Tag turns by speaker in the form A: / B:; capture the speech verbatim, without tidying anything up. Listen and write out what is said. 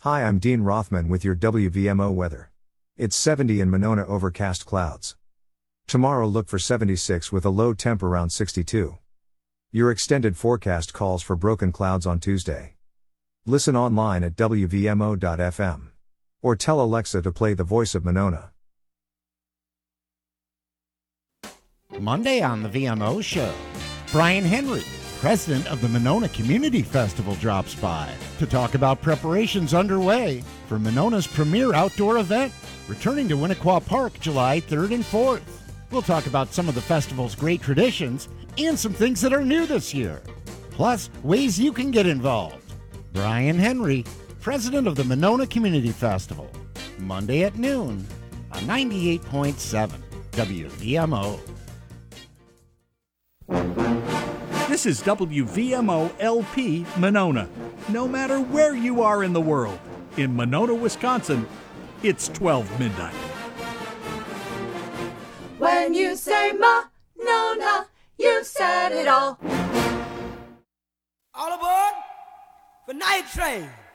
A: Hi, I'm Dean Rothman with your W V M O weather. It's seventy in Monona, overcast clouds. Tomorrow look for seventy-six with a low temp around sixty-two. Your extended forecast calls for broken clouds on Tuesday. Listen online at W V M O dot F M. Or tell Alexa to play The Voice of Monona.
B: Monday on the V M O Show, Brian Henry, president of the Monona Community Festival, drops by to talk about preparations underway for Monona's premier outdoor event, returning to Winnequa Park July third and fourth. We'll talk about some of the festival's great traditions and some things that are new this year, plus ways you can get involved. Brian Henry, president of the Monona Community Festival, Monday at noon on ninety-eight point seven W V M O.
C: This is W V M O L P Monona. No matter where you are in the world, in Monona, Wisconsin, it's twelve midnight.
D: When you say Monona, you've said it all.
E: All aboard for Night Train.